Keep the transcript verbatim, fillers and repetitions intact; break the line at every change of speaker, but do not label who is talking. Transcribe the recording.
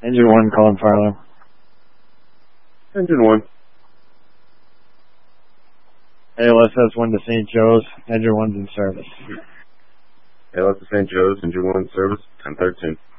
Engine one, calling fire alarm.
Engine one.
A L S S one to Saint Joe's. Engine one's in service.
A L S S Saint Joe's, Engine one service, ten thirteen.